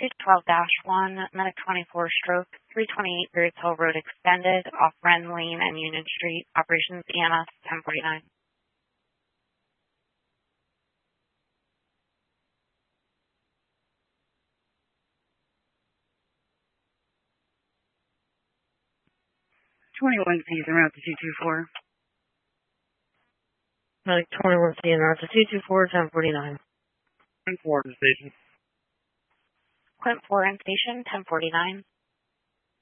212-1, Medic 24 stroke 328 Great Hill Road extended off Ren Lane and Union Street. Operations EMS 1049. C en route to 224. Medic 21C en route to 224, 1049. Quint 4 to station. Quint 4 in station 1049.